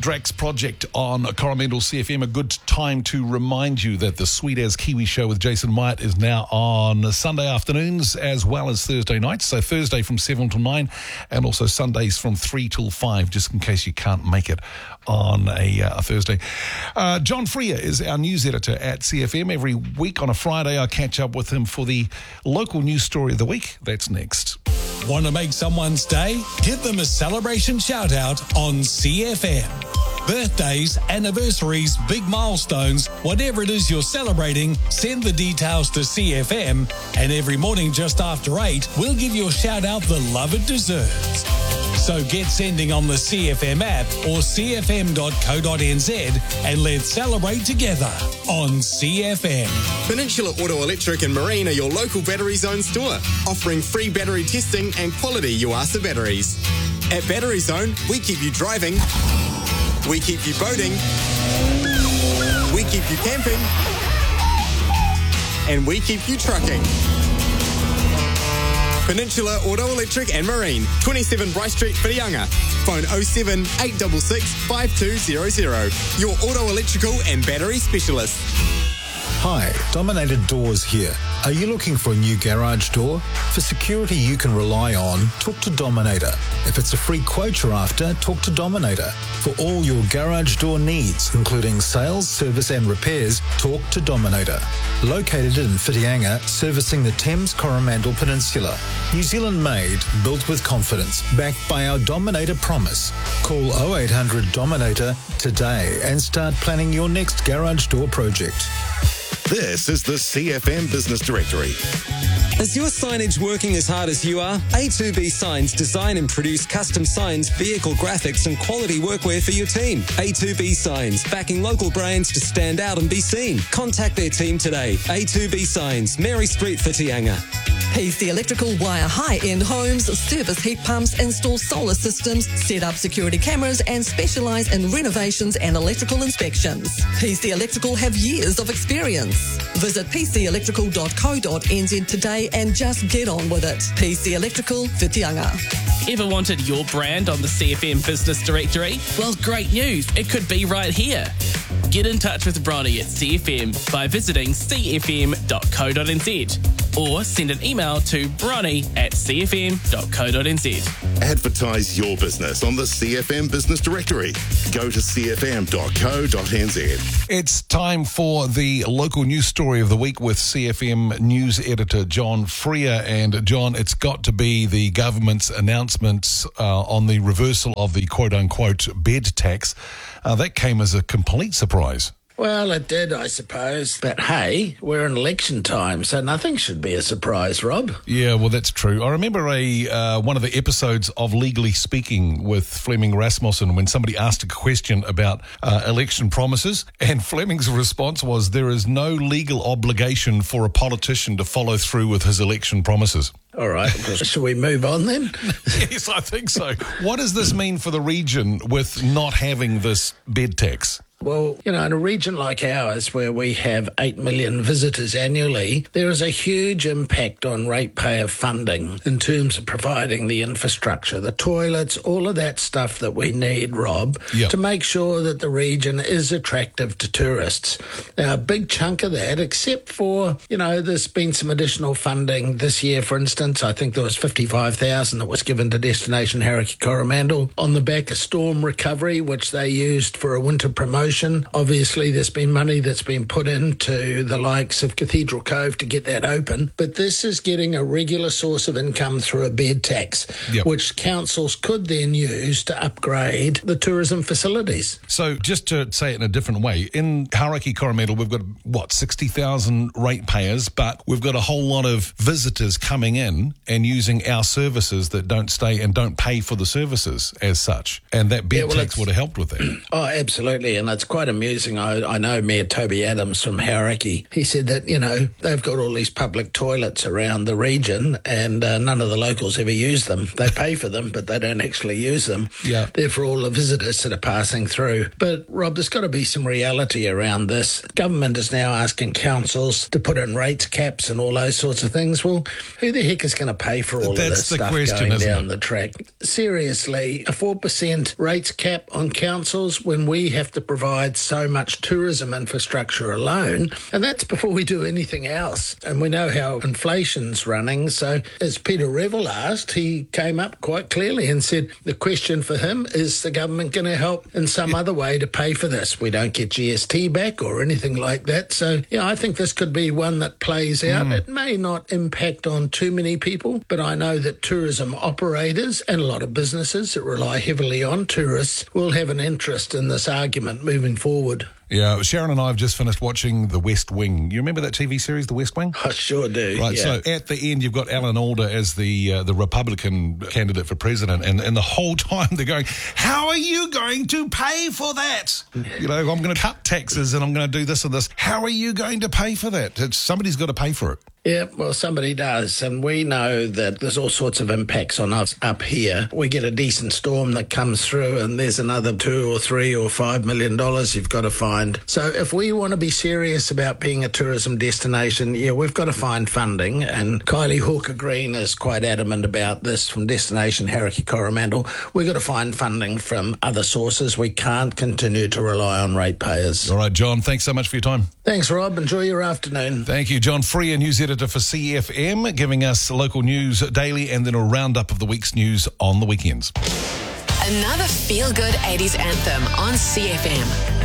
Drax Project on Coromandel CFM. A good time to remind you that the Sweet As Kiwi show with Jason Myatt is now on Sunday afternoons as well as Thursday nights. So Thursday from 7 till 9 and also Sundays from 3 till 5, just in case you can't make it on a Thursday. John Freer is our news editor at CFM. Every week on a Friday, I catch up with him for the local news story of the week. That's next. Want to make someone's day? Give them a celebration shout out on CFM. Birthdays, anniversaries, big milestones, whatever it is you're celebrating, send the details to CFM, and every morning just after 8, we'll give your shout out the love it deserves. So get sending on the CFM app or cfm.co.nz and let's celebrate together on CFM. Peninsula Auto Electric and Marine are your local Battery Zone store, offering free battery testing and quality Yuasa batteries. At Battery Zone, we keep you driving, we keep you boating, we keep you camping, and we keep you trucking. Peninsula Auto Electric and Marine, 27 Bryce Street, Whitianga. Phone 07 866 5200. Your auto electrical and battery specialist. Hi, Dominator Doors here. Are you looking for a new garage door? For security you can rely on, talk to Dominator. If it's a free quote you're after, talk to Dominator. For all your garage door needs, including sales, service and repairs, talk to Dominator. Located in Whitianga, servicing the Thames Coromandel Peninsula. New Zealand made, built with confidence, backed by our Dominator promise. Call 0800 Dominator today and start planning your next garage door project. This is the CFM Business Directory. Is your signage working as hard as you are? A2B Signs design and produce custom signs, vehicle graphics and quality workwear for your team. A2B Signs, backing local brands to stand out and be seen. Contact their team today. A2B Signs, Mary Street, Whitianga. PC Electrical wire high-end homes, service heat pumps, install solar systems, set up security cameras and specialise in renovations and electrical inspections. PC Electrical have years of experience. Visit pcelectrical.co.nz today and just get on with it. PC Electrical, Whitianga. Ever wanted your brand on the CFM Business Directory? Well, great news. It could be right here. Get in touch with Bronny at CFM by visiting cfm.co.nz or send an email to bronny@cfm.co.nz. Advertise your business on the CFM Business Directory. Go to cfm.co.nz. It's time for the local news story of the week with CFM news editor John Freer. And John, it's got to be the government's announcements on the reversal of the quote-unquote bed tax. That came as a complete surprise. Well, it did, I suppose. But hey, we're in election time, so nothing should be a surprise, Rob. Yeah, well, that's true. I remember one of the episodes of Legally Speaking with Fleming Rasmussen when somebody asked a question about election promises, and Fleming's response was, there is no legal obligation for a politician to follow through with his election promises. All right, shall we move on then? Yes, I think so. What does this mean for the region with not having this bed tax? Well, you know, in a region like ours where we have 8 million visitors annually, there is a huge impact on ratepayer funding in terms of providing the infrastructure, the toilets, all of that stuff that we need, Rob, to make sure that the region is attractive to tourists. Now, a big chunk of that, except for, you know, there's been some additional funding this year, for instance. I think there was $55,000 that was given to Destination Hauraki Coromandel on the back of storm recovery, which they used for a winter promotion. Obviously, there's been money that's been put into the likes of Cathedral Cove to get that open, but this is getting a regular source of income through a bed tax, which councils could then use to upgrade the tourism facilities. So just to say it in a different way, in Hauraki Coromandel, we've got, 60,000 ratepayers, but we've got a whole lot of visitors coming in and using our services that don't stay and don't pay for the services as such, and that bed tax would have helped with that. Oh, absolutely, and it's quite amusing. I know Mayor Toby Adams from Hauraki. He said that, they've got all these public toilets around the region and none of the locals ever use them. They pay for them, but they don't actually use them. Yeah. They're for all the visitors that are passing through. But, Rob, there's got to be some reality around this. Government is now asking councils to put in rates caps and all those sorts of things. Well, who the heck is going to pay for all of this stuff going down the track? Seriously, a 4% rates cap on councils when we have to provide so much tourism infrastructure alone, and that's before we do anything else. And we know how inflation's running. So as Peter Revel asked, he came up quite clearly and said the question for him is the government going to help in some other way to pay for this? We don't get GST back or anything like that. So, I think this could be one that plays out. It may not impact on too many people, but I know that tourism operators and a lot of businesses that rely heavily on tourists will have an interest in this argument moving forward. Yeah, Sharon and I have just finished watching The West Wing. You remember that TV series, The West Wing? I sure do. Right, yeah. So at the end, you've got Alan Alda as the Republican candidate for president, and the whole time they're going, how are you going to pay for that? I'm going to cut taxes and I'm going to do this and this. How are you going to pay for that? Somebody's got to pay for it. Yeah, well, somebody does. And we know that there's all sorts of impacts on us up here. We get a decent storm that comes through and there's another $2 or $3 or $5 million you've got to find. So if we want to be serious about being a tourism destination, we've got to find funding. And Kylie Hawker-Green is quite adamant about this from Destination Hauraki Coromandel. We've got to find funding from other sources. We can't continue to rely on ratepayers. All right, John, thanks so much for your time. Thanks, Rob. Enjoy your afternoon. Thank you. John Freer, news editor for CFM, giving us local news daily and then a roundup of the week's news on the weekends. Another feel-good 80s anthem on CFM.